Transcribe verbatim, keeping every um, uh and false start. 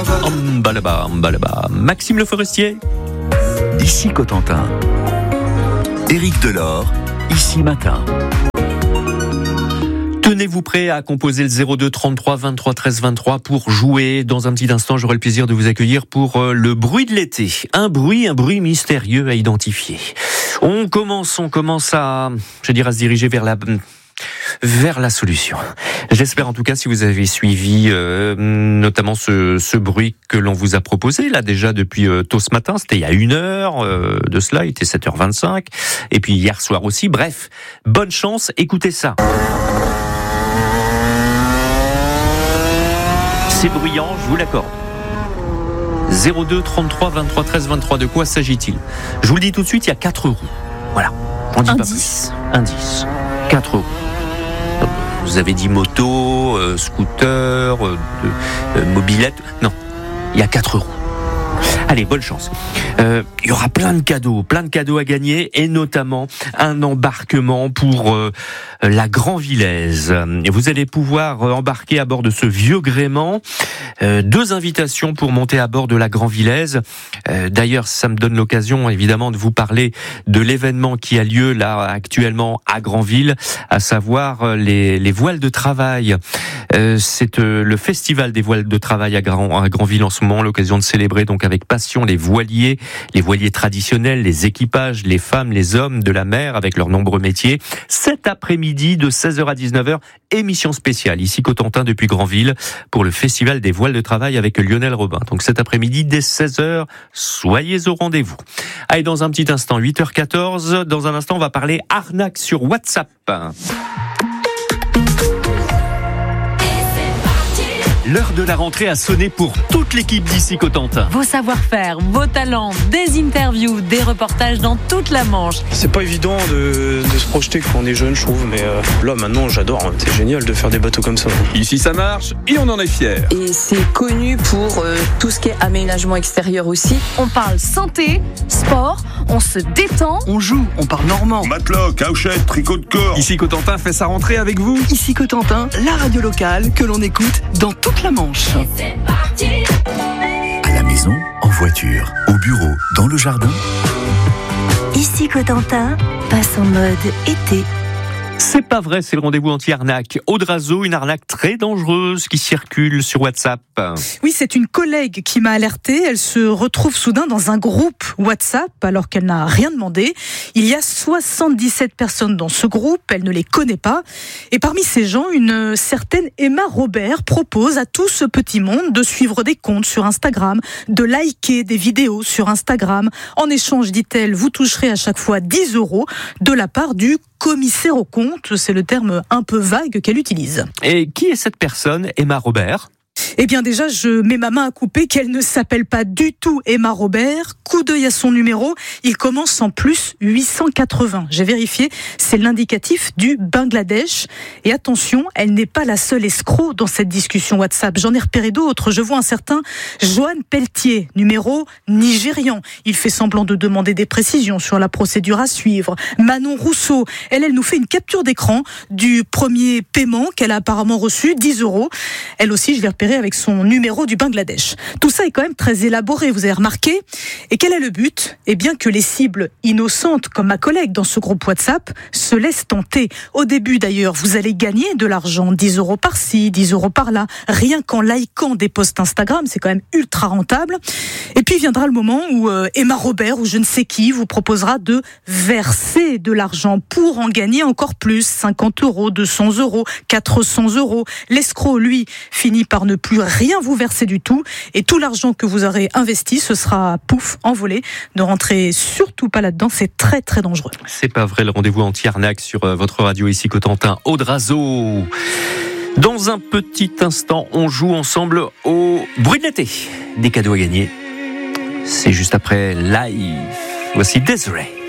Ambalaba, ambalaba. Maxime Le Forestier. Ici Cotentin. Éric Delors, ici Matin. Tenez-vous prêt à composer le zéro deux trente-trois vingt-trois treize vingt-trois pour jouer. Dans un petit instant, j'aurai le plaisir de vous accueillir pour le bruit de l'été. Un bruit, un bruit mystérieux à identifier. On commence, on commence à, je dirais, à se diriger vers la... vers la solution. J'espère en tout cas si vous avez suivi euh, notamment ce, ce bruit que l'on vous a proposé là déjà depuis euh, tôt ce matin, c'était il y a une heure euh, de cela, il était sept heures vingt-cinq, et puis hier soir aussi. Bref, bonne chance, écoutez ça. C'est bruyant, je vous l'accorde. zéro deux trente-trois vingt-trois treize vingt-trois, de quoi s'agit-il? Je vous le dis tout de suite, il y a quatre roues. Voilà, on dit pas plus. Indice. quatre roues. Vous avez dit moto, euh, scooter, euh, euh, mobilette. Non, il y a quatre roues. Allez, bonne chance. Euh, il y aura plein de cadeaux, plein de cadeaux à gagner, et notamment un embarquement pour euh, la Grand-Villaise. Vous allez pouvoir embarquer à bord de ce vieux gréement. Euh, deux invitations pour monter à bord de la Grand-Villaise. Euh, d'ailleurs, ça me donne l'occasion, évidemment, de vous parler de l'événement qui a lieu là actuellement à Granville, à savoir les, les voiles de travail. Euh, c'est euh, le festival des voiles de travail à, Grand, à Granville en ce moment, l'occasion de célébrer donc avec passion les voiliers, les voiliers traditionnels, les équipages, les femmes, les hommes de la mer avec leurs nombreux métiers. Cet après-midi de seize heures à dix-neuf heures, émission spéciale ici Cotentin depuis Granville pour le festival des voiles de travail avec Lionel Robin. Donc cet après-midi dès seize heures, soyez au rendez-vous. Allez, dans un petit instant, huit heures quatorze, dans un instant on va parler arnaque sur WhatsApp. L'heure de la rentrée a sonné pour toute l'équipe d'ici Cotentin. Vos savoir-faire, vos talents, des interviews, des reportages dans toute la Manche. C'est pas évident de, de se projeter quand on est jeune, je trouve, mais euh, là maintenant j'adore. C'est génial de faire des bateaux comme ça. Ici ça marche et on en est fiers. Et c'est connu pour euh, tout ce qui est aménagement extérieur aussi. On parle santé, sport, on se détend. On joue, on parle normand. Matelot, cauchette, tricot de corps. Ici Cotentin fait sa rentrée avec vous. Ici Cotentin, la radio locale que l'on écoute dans toute la Manche. À la maison, en voiture, au bureau, dans le jardin. Ici Cotentin passe en mode été. C'est pas vrai, c'est le rendez-vous anti-arnaque. Audrazo, une arnaque très dangereuse qui circule sur WhatsApp. Oui, c'est une collègue qui m'a alertée. Elle se retrouve soudain dans un groupe WhatsApp alors qu'elle n'a rien demandé. Il y a soixante-dix-sept personnes dans ce groupe, elle ne les connaît pas. Et parmi ces gens, une certaine Emma Robert propose à tout ce petit monde de suivre des comptes sur Instagram, de liker des vidéos sur Instagram. En échange, dit-elle, vous toucherez à chaque fois dix euros de la part du commissaire au compte, c'est le terme un peu vague qu'elle utilise. Et qui est cette personne, Emma Robert ? Eh bien déjà, je mets ma main à couper qu'elle ne s'appelle pas du tout Emma Robert. Coup d'œil à son numéro, il commence en plus huit cent quatre-vingts. J'ai vérifié, c'est l'indicatif du Bangladesh. Et attention, elle n'est pas la seule escroc dans cette discussion WhatsApp. J'en ai repéré d'autres. Je vois un certain Johan Pelletier, numéro nigérian. Il fait semblant de demander des précisions sur la procédure à suivre. Manon Rousseau, elle, elle nous fait une capture d'écran du premier paiement qu'elle a apparemment reçu, dix euros. Elle aussi, je l'ai repéré avec son numéro du Bangladesh. Tout ça est quand même très élaboré, vous avez remarqué. Et quel est le but ? Eh bien que les cibles innocentes, comme ma collègue dans ce groupe WhatsApp, se laissent tenter. Au début d'ailleurs, vous allez gagner de l'argent, dix euros par-ci, dix euros par-là, rien qu'en likant des posts Instagram, c'est quand même ultra rentable. Et puis viendra le moment où euh, Emma Robert ou je ne sais qui vous proposera de verser de l'argent pour en gagner encore plus, cinquante euros, deux cents euros, quatre cents euros. L'escroc, lui, finit par ne plus rien vous verser du tout et tout l'argent que vous aurez investi, ce sera pouf, envolé. Ne rentrez surtout pas là-dedans, c'est très très dangereux. C'est pas vrai, le rendez-vous anti-arnaque sur votre radio ici Cotentin, Audrazo. Dans un petit instant, on joue ensemble au bruit de l'été. Des cadeaux à gagner. C'est juste après Live. Voici Desiree.